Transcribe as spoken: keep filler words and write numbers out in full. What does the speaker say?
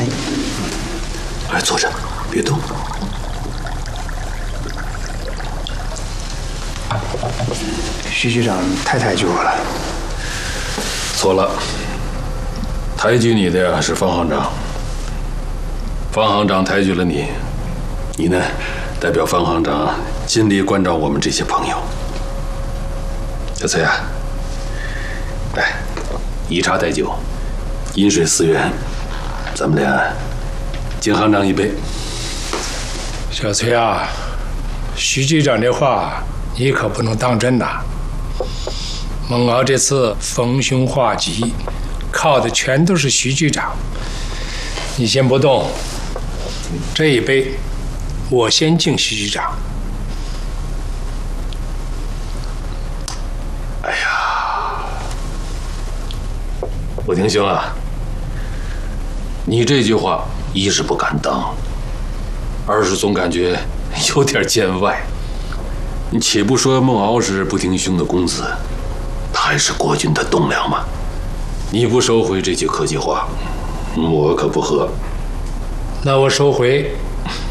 哎， 来坐着，别动。 徐局长太抬举我了。 错了，抬举你的呀是方行长。方行长抬举了你，你呢，代表方行长尽力关照我们这些朋友。小崔啊，来，以茶代酒，饮水思源，咱们俩敬行长一杯。 小崔啊，徐局长这话你可不能当真呐。孟敖这次逢凶化吉，靠的全都是徐局长。你先不动，这一杯我先敬徐局长。 哎呀，我听兄啊，你这句话一是不敢当，二是总感觉有点见外。你且不说孟敖是不听兄的公子，他还是国军的栋梁嘛。你不收回这句客气话，我可不喝。 那我收回